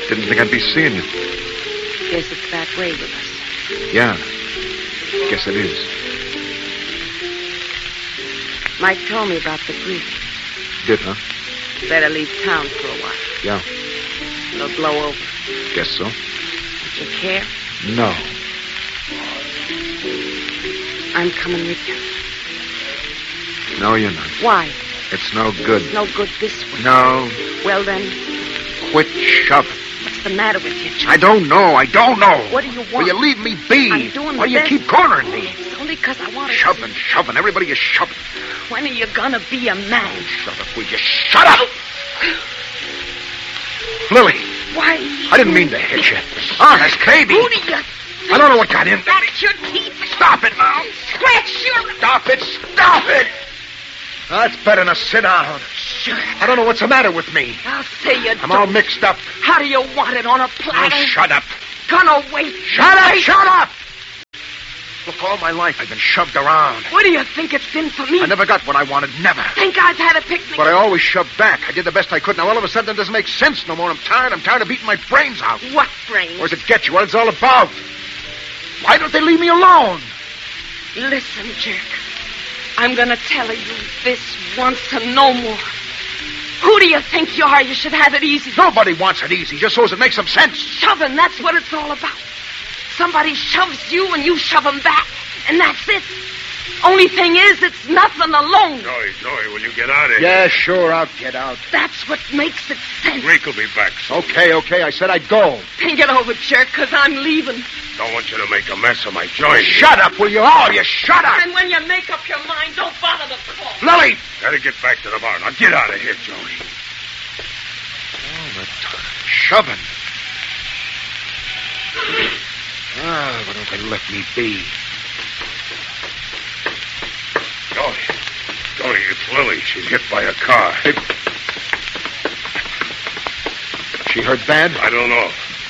Didn't think I'd be seeing you. Guess it's that way with us. Yeah. Guess it is. Mike told me about the grief. Did, huh? Better leave town for a while. Yeah. It'll blow over. Guess so. Don't you care? No. I'm coming with you. No, you're not. Why? It's no good. It's no good this way. No. Well, then, Quit shoving. what's the matter with you, Chuck? I don't know. What do you want? Will you leave me be? I'm doing Why do the you best. keep cornering me? It's only because I want to... Shoving. Everybody is shoving. When are you gonna be a man? Shut up, will you? Shut up! Lily, Why? I didn't mean to hit you. Honest, baby. Who do you... I don't know what got in. That's your teeth. Stop it now. Scratch your... Stop it. Stop it. That's better than sit down. Sure. I don't know what's the matter with me. I'll say you I'm all mixed up. How do you want it? On a Oh, platter? shut up. Gonna wait. Shut up. Shut up. Look, all my life I've been shoved around. What do you think it's been for me? I never got what I wanted. Never. Think I've had a picnic? But I always shoved back. I did the best I could. Now all of a sudden it doesn't make sense no more. I'm tired of beating my brains out. What brains? Where's it get you? What it's all about? Why don't they leave me alone? Listen, jerk. I'm gonna tell you this once and no more. Who do you think you are? You should have it easy. Nobody wants it easy, just so as it makes some sense. Shoving, that's what it's all about. Somebody shoves you and you shove them back. And that's it. Only thing is, it's nothing alone. Joey, will you get out of here? Yeah, sure, I'll get out. That's what makes it sense. Rick will be back soon. Okay, I said I'd go. Think it over, jerk, because I'm leaving. Don't want you to make a mess of my joint. Shut up, will you? All you shut up. And when you make up your mind, don't bother to call. Lily! Gotta get back to the bar. Now get out of here, Joey. All the time. Shoving. Why don't they let me be? Joey, it's Lily. She's hit by a car. She hurt bad? I don't know.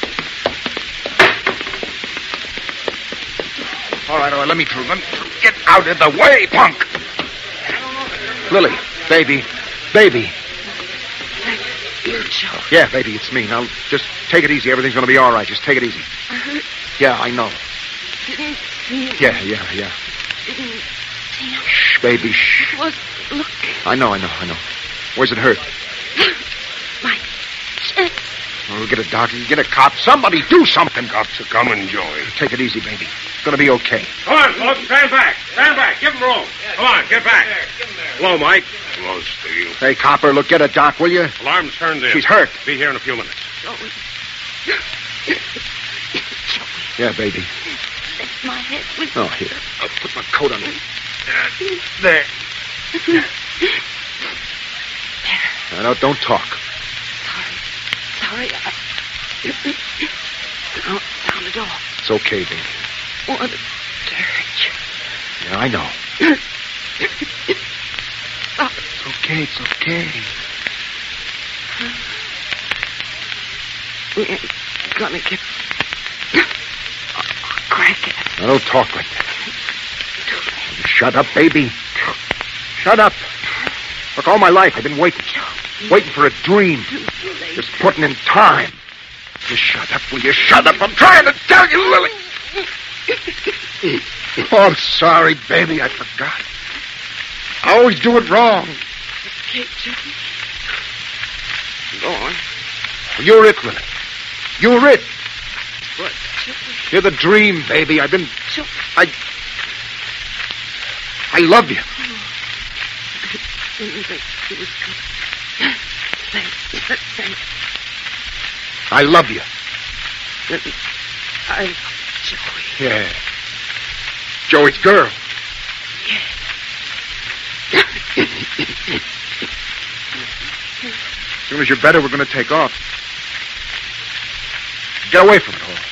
All right, let me through. Get out of the way, punk! Lily, baby. You, Joe. Yeah, baby, it's me. Now, just take it easy. Everything's going to be all right. Just take it easy. I hurt. Yeah, I know. Didn't see it. Yeah. Didn't see it. Shh, baby, shh. Was look. I know. Where's it hurt? My chest. We'll get a doctor, get a cop. Somebody do something. Cops are coming, Joey. Take it easy, baby. It's going to be okay. Come on, folks. Stand back. Give him room. Come on, get back. Hello, Mike. Hello, Steve. Hey, copper, look, get a doc, will you? Alarm's turned in. She's hurt. Be here in a few minutes. Joey. Yeah, baby. Lift my head with Oh, here. I'll put my coat on. There. Now, don't talk. Sorry. Down the door. It's okay, baby. Wanted to hurt you. Yeah, I know. Stop. It's okay. We ain't gonna get crack at it. Now, don't talk like that. Shut up, baby. Shut up. Look, all my life I've been waiting for a dream. Just putting in time. Just shut up, will you? Shut up. I'm trying to tell you, Lily. Oh, I'm sorry, baby. I forgot. I always do it wrong. Okay, Joey. Go on. You're it, Lily. You're it. What, Joey? You're the dream, baby. Joey. I love you. It was good. Thanks. I love you. Joey. Yeah. Joey's girl. As soon as you're better, we're going to take off. Get away from it all.